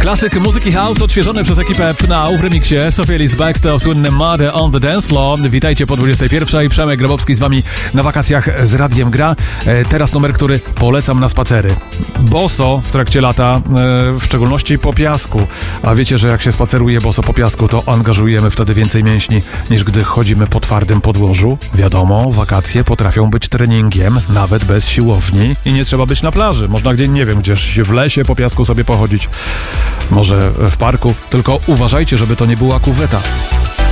Klasyk muzyki house odświeżony przez ekipę Pnau w remiksie Sophie Ellis Bextor, słynnym Mother on the Dance Floor. Witajcie po 21. Przemek Grabowski z wami na wakacjach z Radiem Gra. Teraz numer, który polecam na spacery. Boso w trakcie lata, w szczególności po piasku. A wiecie, że jak się spaceruje boso po piasku, to angażujemy wtedy więcej mięśni, niż gdy chodzimy po twardym podłożu. Wiadomo, wakacje potrafią być treningiem, nawet bez siłowni i nie trzeba być na plaży. Można gdzieś, nie wiem, gdzieś w lesie po piasku sobie pochodzić. Może w parku, tylko uważajcie, żeby to nie była kuweta.